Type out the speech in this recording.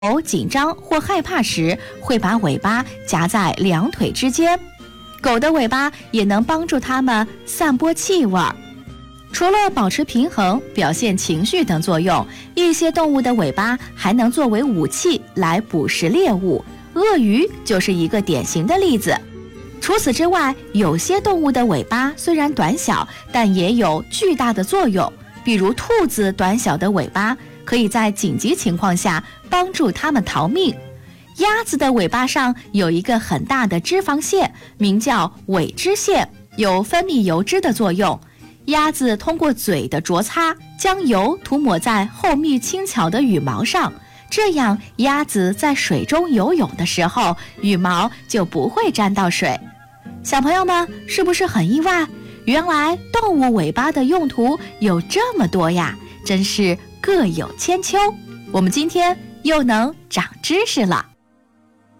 紧张或害怕时，会把尾巴夹在两腿之间。狗的尾巴也能帮助它们散播气味。除了保持平衡、表现情绪等作用，一些动物的尾巴还能作为武器来捕食猎物，鳄鱼就是一个典型的例子。除此之外，有些动物的尾巴虽然短小，但也有巨大的作用，比如兔子短小的尾巴可以在紧急情况下帮助它们逃命。鸭子的尾巴上有一个很大的脂肪腺，名叫尾脂腺，有分泌油脂的作用。鸭子通过嘴的啄擦，将油涂抹在厚密轻巧的羽毛上，这样鸭子在水中游泳的时候，羽毛就不会沾到水。小朋友们是不是很意外？原来动物尾巴的用途有这么多呀，真是各有千秋。我们今天又能长知识了。